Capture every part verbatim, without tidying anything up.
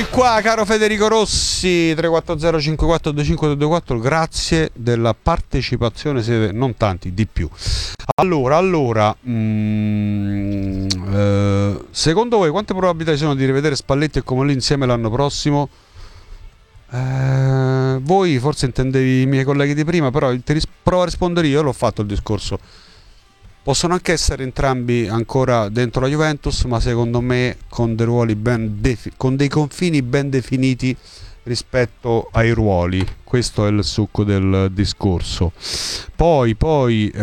Qua, caro Federico Rossi, tre quattro zero cinque quattro due cinque due quattro, grazie della partecipazione, siete non tanti, di più. Allora, allora, mm, eh, secondo voi quante probabilità ci sono di rivedere Spalletti e Comolli insieme l'anno prossimo? Eh, voi forse intendevi i miei colleghi di prima, però ti ris- provo a rispondere io, l'ho fatto il discorso. Possono anche essere entrambi ancora dentro la Juventus, ma secondo me con dei ruoli ben defi- con dei confini ben definiti rispetto ai ruoli. Questo è il succo del discorso. Poi, poi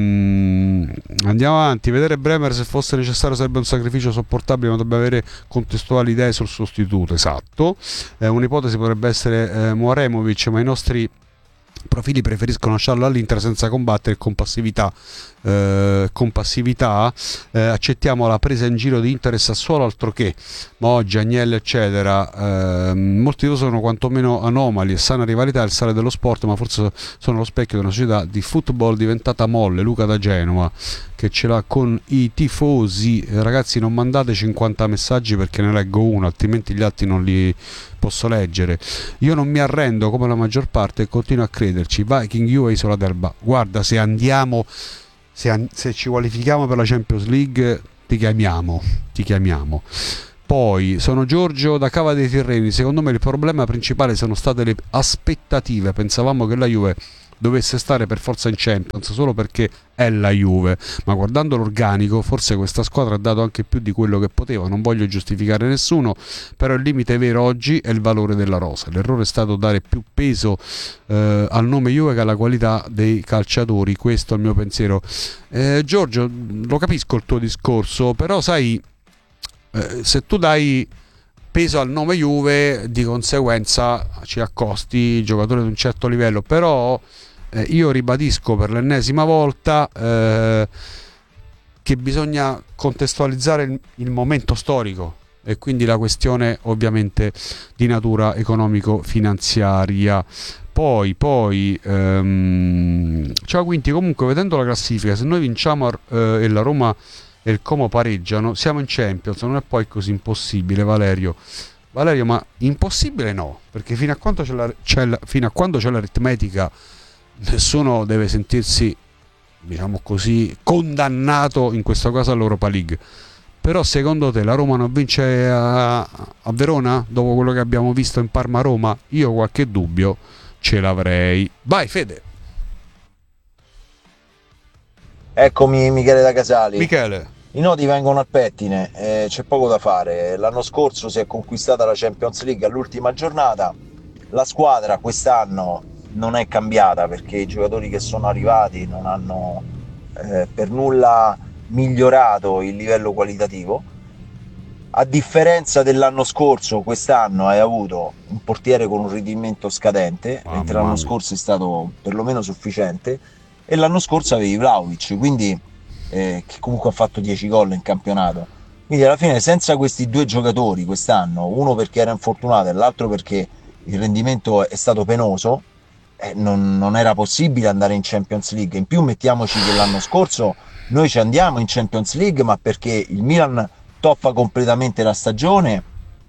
ehm, andiamo avanti. Vedere Bremer, se fosse necessario, sarebbe un sacrificio sopportabile, ma dobbiamo avere contestuali idee sul sostituto. Esatto. Eh, un'ipotesi potrebbe essere eh, Moremovic, ma i nostri profili preferiscono lasciarlo all'Inter senza combattere con passività. Eh, con passività eh, accettiamo la presa in giro di Inter e Sassuolo, altro che, ma oggi Agnello eccetera, eh, molti di loro sono quantomeno anomali e sana rivalità è il sale dello sport, ma forse sono lo specchio di una società di football diventata molle. Luca da Genova, che ce l'ha con i tifosi. Ragazzi, non mandate cinquanta messaggi perché ne leggo uno, altrimenti gli altri non li posso leggere. Io non mi arrendo come la maggior parte e continuo a crederci. Viking, Juve, Isola d'Elba. Guarda, se andiamo se, an- se ci qualifichiamo per la Champions League ti chiamiamo ti chiamiamo Poi sono Giorgio da Cava dei Tirreni. Secondo me il problema principale sono state le aspettative. Pensavamo che la Juve dovesse stare per forza in Champions solo perché è la Juve, ma guardando l'organico forse questa squadra ha dato anche più di quello che poteva. Non voglio giustificare nessuno, però il limite vero oggi è il valore della rosa. L'errore è stato dare più peso eh, al nome Juve che alla qualità dei calciatori. Questo è il mio pensiero. eh, Giorgio, lo capisco il tuo discorso, però sai, eh, se tu dai peso al nome Juve, di conseguenza ci accosti giocatori di un certo livello. Però eh, io ribadisco per l'ennesima volta eh, che bisogna contestualizzare il, il momento storico e quindi la questione ovviamente di natura economico-finanziaria. Poi, poi ehm, ciao Quinti, comunque vedendo la classifica, se noi vinciamo eh, e la Roma e il Como pareggiano, siamo in Champions. Non è poi così impossibile, Valerio. Valerio, ma impossibile no, perché fino a quando c'è, la, c'è la, fino a quando c'è l'aritmetica nessuno deve sentirsi, diciamo così, condannato, in questo caso all'Europa League. Però secondo te la Roma non vince a, a Verona dopo quello che abbiamo visto in Parma-Roma? Io qualche dubbio ce l'avrei. Vai Fede. Eccomi Michele da Casali. Michele. I nodi vengono al pettine, eh, c'è poco da fare. L'anno scorso si è conquistata la Champions League all'ultima giornata, la squadra quest'anno non è cambiata perché i giocatori che sono arrivati non hanno eh, per nulla migliorato il livello qualitativo. A differenza dell'anno scorso, quest'anno hai avuto un portiere con un rendimento scadente, Mamma mentre l'anno mia. scorso è stato perlomeno sufficiente, e l'anno scorso avevi Vlahovic, quindi eh, che comunque ha fatto dieci gol in campionato. Quindi alla fine senza questi due giocatori quest'anno, uno perché era infortunato e l'altro perché il rendimento è stato penoso, eh, non, non era possibile andare in Champions League. In più mettiamoci che l'anno scorso noi ci andiamo in Champions League, ma perché il Milan toppa completamente la stagione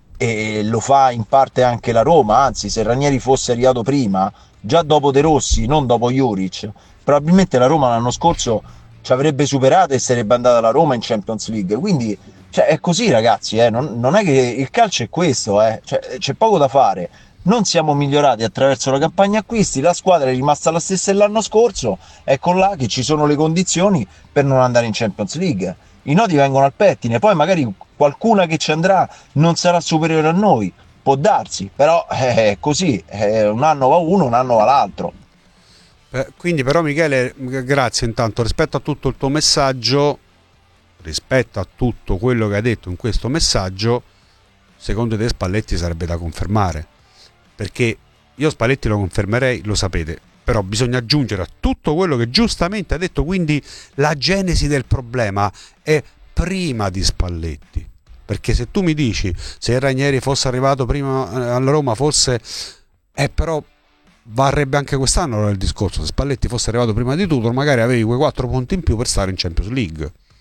e lo fa in parte anche la Roma. Anzi, se Ranieri fosse arrivato prima, già dopo De Rossi, non dopo Juric, probabilmente la Roma l'anno scorso ci avrebbe superato e sarebbe andata la Roma in Champions League. Quindi cioè, è così ragazzi, eh? non, non è che il calcio è questo, eh? Cioè, c'è poco da fare. Non siamo migliorati attraverso la campagna acquisti, la squadra è rimasta la stessa dell'anno scorso, ecco là che ci sono le condizioni per non andare in Champions League. I nodi vengono al pettine, poi magari qualcuna che ci andrà non sarà superiore a noi, può darsi, però è così, eh, un anno va uno, un anno va l'altro. Eh, quindi però Michele, grazie intanto, rispetto a tutto il tuo messaggio, rispetto a tutto quello che hai detto in questo messaggio, secondo te Spalletti sarebbe da confermare? Perché io Spalletti lo confermerei, lo sapete, però bisogna aggiungere a tutto quello che giustamente ha detto, quindi la genesi del problema è prima di Spalletti. Perché se tu mi dici se Ranieri fosse arrivato prima alla Roma forse eh, però varrebbe anche quest'anno il discorso. Se Spalletti fosse arrivato prima di tutto magari avevi quei quattro punti in più per stare in Champions League.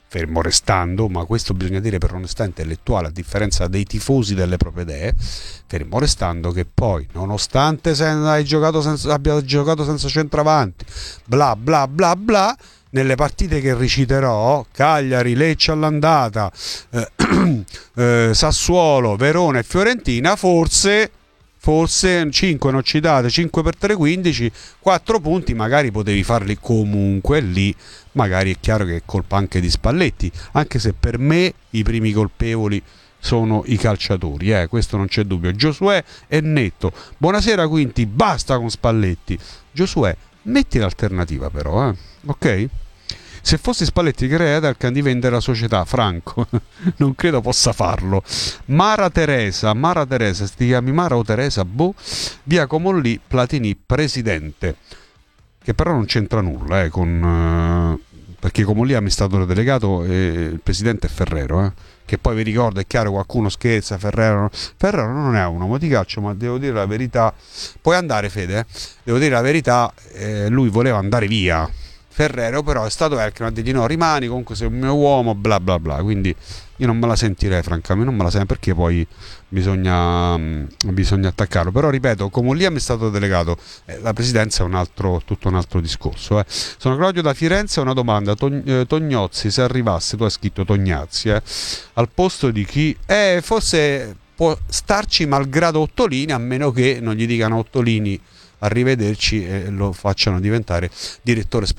fermo restando, ma questo bisogna dire per onestà intellettuale, a differenza dei tifosi delle proprie idee, fermo restando che poi, nonostante sen- hai giocato senza, abbia giocato senza centravanti, bla bla bla bla, nelle partite che reciterò, Cagliari, Lecce all'andata, eh, eh, Sassuolo, Verona e Fiorentina, forse... forse cinque non ci date, cinque per tre quindici, quattro punti magari potevi farli comunque lì, magari è chiaro che è colpa anche di Spalletti, anche se per me i primi colpevoli sono i calciatori, eh, questo non c'è dubbio. Giosuè è netto, buonasera Quinti, basta con Spalletti. Giosuè, metti l'alternativa però, eh, ok? Se fossi Spalletti crea Dalcan di vendere la società, Franco, non credo possa farlo. Mara Teresa, Mara Teresa, ti chiami Mara o Teresa? Boh, via Comolli, Platini, presidente. Che però non c'entra nulla, eh, con... Uh, perché Comolli è amministratore delegato e il presidente è Ferrero, eh. Che poi vi ricordo, è chiaro, qualcuno scherza, Ferrero, Ferrero non è un uomo di calcio, ma devo dire la verità, puoi andare Fede, eh? Devo dire la verità, eh, lui voleva andare via, Ferrero però è stato Elkan a dirgli no, rimani, comunque sei un mio uomo, bla bla bla, quindi io non me la sentirei francamente, non me la sento perché poi bisogna, bisogna attaccarlo, però ripeto, come lì è stato delegato, eh, la presidenza è un altro, tutto un altro discorso, eh. Sono Claudio da Firenze, una domanda, Togn- eh, Tognozzi se arrivasse, tu hai scritto Tognazzi, eh, al posto di chi, eh, forse può starci malgrado Ottolini, a meno che non gli dicano Ottolini arrivederci e lo facciano diventare direttore sportivo